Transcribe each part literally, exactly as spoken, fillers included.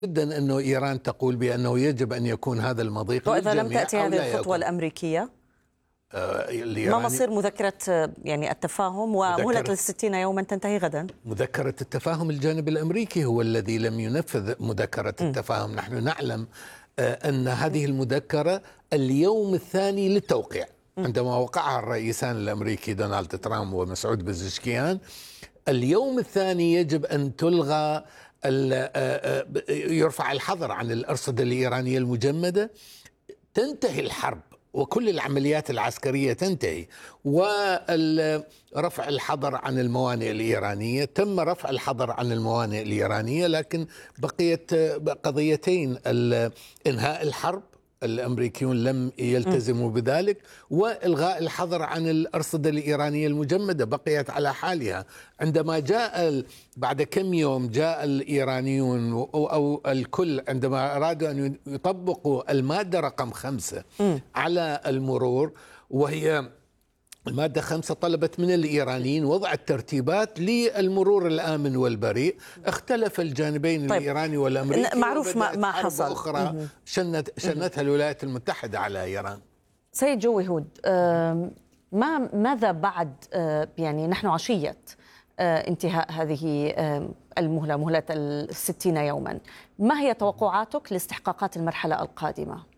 جدا أنه إيران تقول بأنه يجب أن يكون هذا المضيق وإذا لم تأتي هذه الخطوة الأمريكية آه ما مصير مذكرة يعني التفاهم ومهلة الستين يوما تنتهي غدا؟ مذكرة التفاهم الجانب الأمريكي هو الذي لم ينفذ مذكرة م. التفاهم. نحن نعلم آه أن هذه المذكرة اليوم الثاني للتوقيع م. عندما وقعها الرئيسان الأمريكي دونالد ترامب ومسعود بزشكيان. اليوم الثاني يجب أن تلغى يرفع الحظر عن الأرصدة الإيرانية المجمدة، تنتهي الحرب وكل العمليات العسكرية تنتهي، ورفع الحظر عن الموانئ الإيرانية. تم رفع الحظر عن الموانئ الإيرانية، لكن بقيت قضيتين: إنهاء الحرب، الأمريكيون لم يلتزموا بذلك، وإلغاء الحظر عن الأرصدة الإيرانية المجمدة بقيت على حالها. عندما جاء بعد كم يوم جاء الإيرانيون أو الكل عندما أرادوا أن يطبقوا المادة رقم خمسة على المرور، وهي المادة خمسة طلبت من الإيرانيين وضع الترتيبات للمرور الآمن والبريء. اختلف الجانبين طيب. الإيراني والأمريكي، معروف ما, ما حصل أخرى شنت شنتها الولايات المتحدة على إيران. سيد جوي هود، ما ماذا بعد يعني نحن عشية انتهاء هذه المهلة، مهلة الستين يوما، ما هي توقعاتك لاستحقاقات المرحلة القادمة؟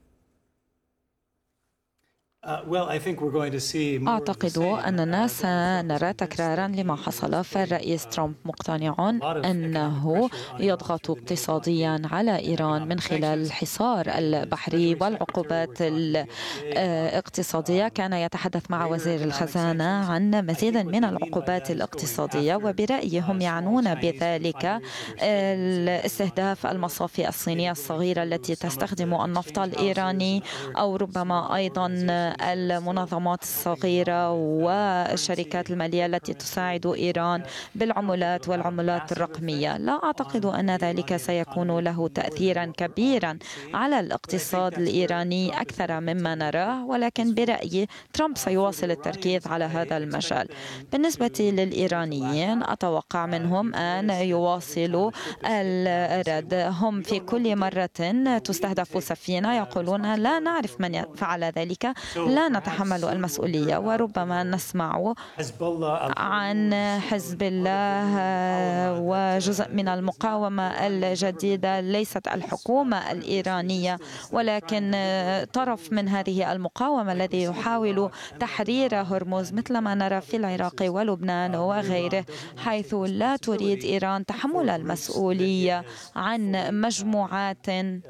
أعتقد أننا سنرى تكرارا لما حصل، فالرئيس ترامب مقتنع أنه يضغط اقتصاديا على إيران من خلال الحصار البحري والعقوبات الاقتصادية. كان يتحدث مع وزير الخزانة عن مزيد من العقوبات الاقتصادية، وبرأيي هم يعنون بذلك استهداف المصافي الصينية الصغيرة التي تستخدم النفط الإيراني، أو ربما أيضا المنظمات الصغيرة والشركات المالية التي تساعد إيران بالعملات والعملات الرقمية. لا أعتقد أن ذلك سيكون له تأثيرا كبيرا على الاقتصاد الإيراني أكثر مما نراه، ولكن برأيي ترامب سيواصل التركيز على هذا المجال. بالنسبة للإيرانيين أتوقع منهم أن يواصلوا الرد. هم في كل مرة تستهدف سفينة يقولون لا نعرف من فعل ذلك، لا نتحمل المسؤولية. وربما نسمع عن حزب الله وجزء من المقاومة الجديدة، ليست الحكومة الإيرانية ولكن طرف من هذه المقاومة الذي يحاول تحرير هرمز، مثل ما نرى في العراق ولبنان وغيره، حيث لا تريد إيران تحمل المسؤولية عن مجموعات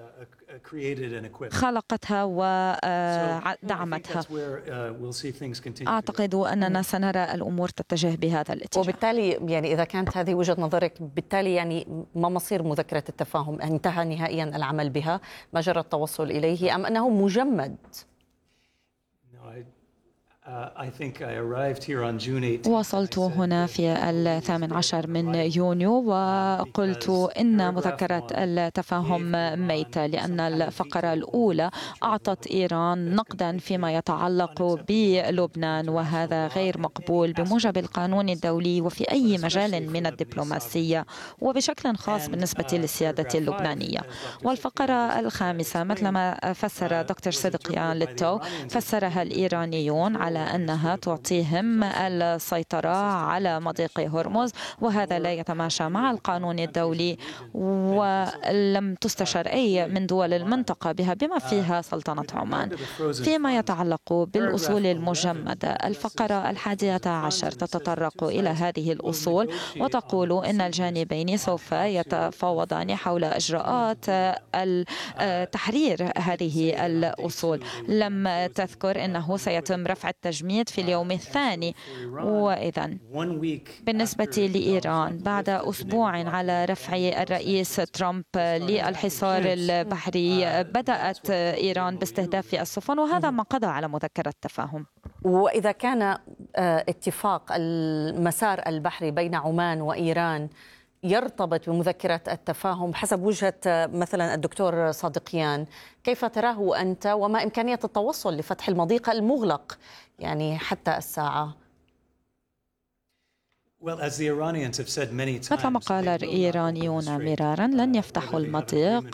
خلقتها ودعمتها. أعتقد أننا سنرى الأمور تتجه بهذا الاتجاه. وبالتالي يعني إذا كانت هذه وجهة نظرك، بالتالي يعني ما مصير مذكرة التفاهم؟ انتهى نهائيا العمل بها؟ ما جرى التوصل إليه أم أنه مجمد؟ وصلت هنا في الثامن عشر من يونيو وقلت إن مذكرة التفاهم ميتة، لأن الفقرة الأولى أعطت إيران نقدا فيما يتعلق بلبنان، وهذا غير مقبول بموجب القانون الدولي وفي أي مجال من الدبلوماسية، وبشكل خاص بالنسبة للسيادة اللبنانية. والفقرة الخامسة مثل ما فسر دكتور صدقيان للتو، فسرها الإيرانيون على على أنها تعطيهم السيطرة على مضيق هرمز، وهذا لا يتماشى مع القانون الدولي، ولم تستشر أي من دول المنطقة بها بما فيها سلطنة عمان. فيما يتعلق بالأصول المجمدة، الفقرة الحادية عشر تتطرق إلى هذه الأصول وتقول إن الجانبين سوف يتفاوضان حول إجراءات تحرير هذه الأصول. لم تذكر أنه سيتم رفع التجميد في اليوم الثاني. وإذا بالنسبة لإيران، بعد أسبوع على رفع الرئيس ترامب للحصار البحري، بدأت إيران باستهداف السفن، وهذا ما قضى على مذكرة التفاهم. وإذا كان اتفاق المسار البحري بين عمان وإيران يرتبط بمذكرة التفاهم حسب وجهة مثلا الدكتور صادقيان، كيف تراه أنت وما إمكانية التوصل لفتح المضيق المغلق يعني حتى الساعة؟ مثل ما قال الإيرانيون مرارا لن يفتحوا المضيق